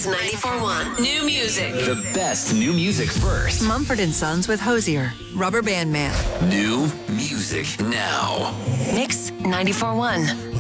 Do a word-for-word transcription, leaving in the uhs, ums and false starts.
Mix ninety-four point one. New music. The best new music first. Mumford and Sons with Hosier. Rubber Band Man. New music now. Mix ninety-four point one.